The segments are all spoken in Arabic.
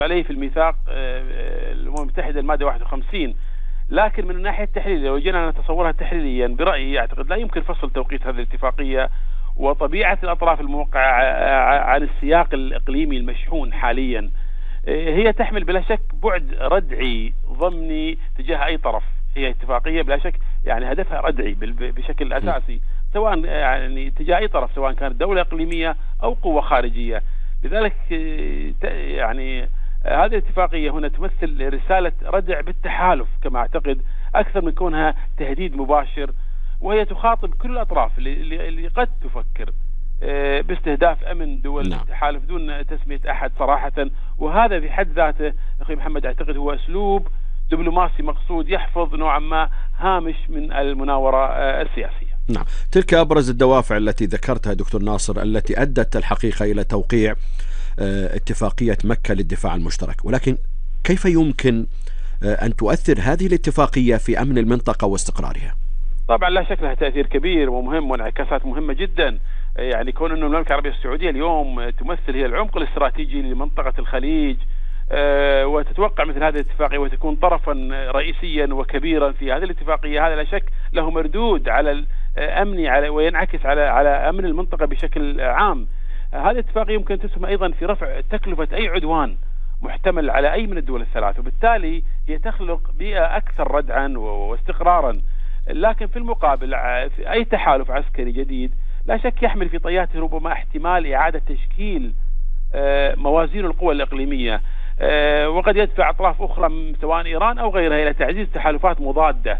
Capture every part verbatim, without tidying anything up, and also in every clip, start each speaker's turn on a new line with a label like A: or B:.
A: عليه في الميثاق الأمم المتحدة المادة واحد وخمسين. لكن من الناحية التحليلية لو جينا نتصورها تحليليا برأيي أعتقد لا يمكن فصل توقيت هذه الاتفاقية وطبيعة الأطراف الموقعة عن السياق الإقليمي المشحون حاليا. هي تحمل بلا شك بعد ردعي ضمني تجاه أي طرف. هي اتفاقية بلا شك يعني هدفها ردعي بشكل أساسي سواء يعني تجاه أي طرف، سواء كانت دولة إقليمية أو قوة خارجية. لذلك يعني هذه الاتفاقية هنا تمثل رسالة ردع بالتحالف كما أعتقد أكثر من كونها تهديد مباشر، وهي تخاطب كل الأطراف اللي, اللي قد تفكر باستهداف أمن دول نعم. التحالف دون تسمية أحد صراحة. وهذا في حد ذاته أخي محمد أعتقد هو أسلوب دبلوماسي مقصود يحفظ نوعا ما هامش من المناورة السياسية.
B: نعم، تلك أبرز الدوافع التي ذكرتها دكتور ناصر التي أدت الحقيقة إلى توقيع اتفاقية مكة للدفاع المشترك، ولكن كيف يمكن أن تؤثر هذه الاتفاقية في أمن المنطقة واستقرارها؟
A: طبعا لا شك لها تأثير كبير ومهم وانعكاسات مهمة جدا. يعني كون أن المملكة العربية السعودية اليوم تمثل هي العمق الاستراتيجي لمنطقة الخليج، وتتوقع مثل هذه الاتفاقية وتكون طرفا رئيسيا وكبيرا في هذه الاتفاقية، هذا لا شك له مردود على الأمن على وينعكس على على أمن المنطقة بشكل عام. هذه الاتفاقية يمكن تسهم أيضا في رفع تكلفة أي عدوان محتمل على أي من الدول الثلاث، وبالتالي هي تخلق بيئة أكثر ردعا واستقرارا. لكن في المقابل أي تحالف عسكري جديد لا شك يحمل في طياته ربما احتمال إعادة تشكيل موازين القوى الإقليمية، وقد يدفع أطراف أخرى سواء إيران أو غيرها إلى تعزيز تحالفات مضادة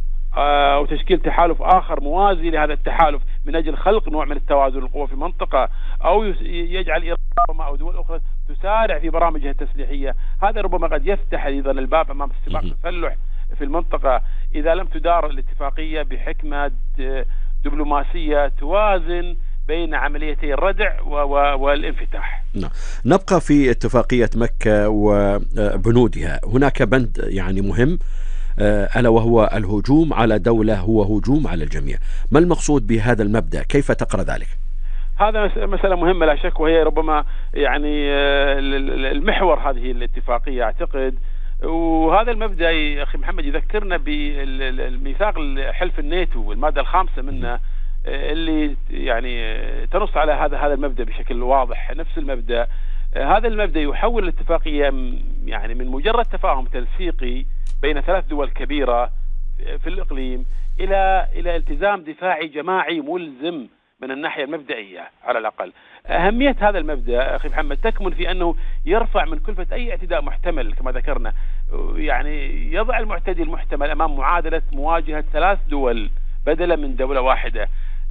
A: أو تشكيل تحالف آخر موازي لهذا التحالف من أجل خلق نوع من التوازن القوى في المنطقة، أو يجعل إيران أو دول أخرى تسارع في برامجها التسليحية. هذا ربما قد يفتح أيضا الباب أمام استمرار التسلح في المنطقة إذا لم تدار الاتفاقية بحكمة دبلوماسية توازن بين عمليتي الردع والانفتاح.
B: نعم. نبقى في اتفاقية مكة وبنودها. هناك بند يعني مهم ألا وهو الهجوم على دولة هو هجوم على الجميع. ما المقصود بهذا المبدأ؟ كيف تقرأ ذلك؟
A: هذا مسألة مهمة لا شك، وهي ربما يعني المحور هذه الاتفاقية أعتقد. وهذا المبدأ يا أخي محمد يذكرنا بالميثاق حلف الناتو المادة الخامسة منه اللي يعني تنص على هذا هذا المبدأ بشكل واضح. نفس المبدأ هذا المبدأ يحول الاتفاقية يعني من مجرد تفاهم تنسيقي بين ثلاث دول كبيرة في الإقليم إلى إلى التزام دفاعي جماعي ملزم من الناحية المبدئية على الأقل. أهمية هذا المبدأ أخي محمد تكمن في أنه يرفع من كلفة أي اعتداء محتمل كما ذكرنا، يعني يضع المعتدي المحتمل أمام معادلة مواجهة ثلاث دول بدلا من دولة واحدة.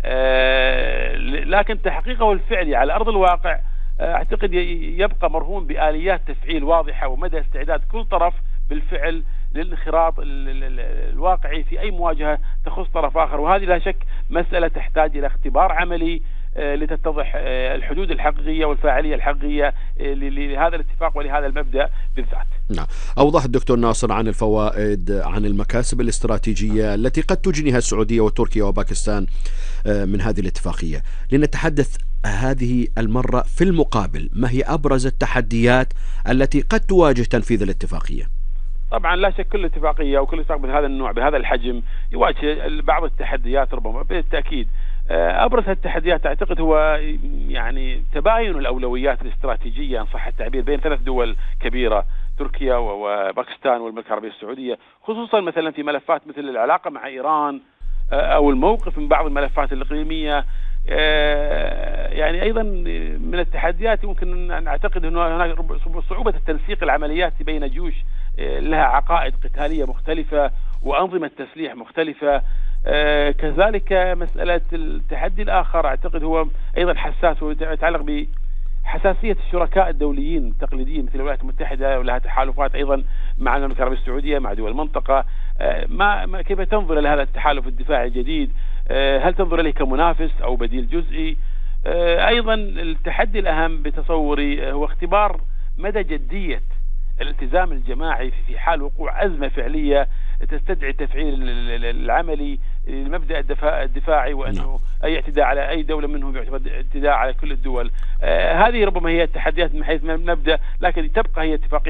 A: لكن تحقيقه الفعلي على أرض الواقع أعتقد يبقى مرهون بآليات تفعيل واضحة ومدى استعداد كل طرف بالفعل للانخراط الواقعي في أي مواجهة تخص طرف آخر. وهذه لا شك مسألة تحتاج إلى اختبار عملي لتتضح الحدود الحقيقية والفاعلية الحقيقية لهذا الاتفاق ولهذا المبدأ بالذات.
B: نعم. أوضح الدكتور ناصر عن الفوائد عن المكاسب الاستراتيجية التي قد تجنيها السعودية وتركيا وباكستان من هذه الاتفاقية. لنتحدث هذه المرة في المقابل، ما هي أبرز التحديات التي قد تواجه تنفيذ الاتفاقية؟
A: طبعا لا شك كل اتفاقية وكل اتفاق بهذا النوع بهذا الحجم يواجه بعض التحديات ربما بالتأكيد. أبرز التحديات أعتقد هو يعني تباين الأولويات الاستراتيجية إن صح التعبير بين ثلاث دول كبيرة تركيا وباكستان والمملكة العربية السعودية، خصوصا مثلا في ملفات مثل العلاقة مع إيران أو الموقف من بعض الملفات الإقليمية. يعني أيضا من التحديات يمكن أن أعتقد أنه هناك صعوبة التنسيق العمليات بين جيوش لها عقائد قتالية مختلفة وأنظمة تسليح مختلفة. كذلك مسألة التحدي الآخر أعتقد هو أيضا حساس ويتعلق بحساسية الشركاء الدوليين التقليديين مثل الولايات المتحدة ولها تحالفات أيضا مع المملكة العربية السعودية مع دول المنطقة. ما كيف تنظر إلى هذا التحالف الدفاعي الجديد؟ هل تنظر إليه كمنافس أو بديل جزئي؟ أيضا التحدي الأهم بتصوري هو اختبار مدى جدية الالتزام الجماعي في حال وقوع أزمة فعلية تستدعي التفعيل العملي لمبدأ الدفاع الدفاعي، وأنه أي اعتداء على أي دولة منهم يعتبر اعتداء على كل الدول. آه هذه ربما هي التحديات من حيث مبدأ، لكن تبقى هي اتفاقية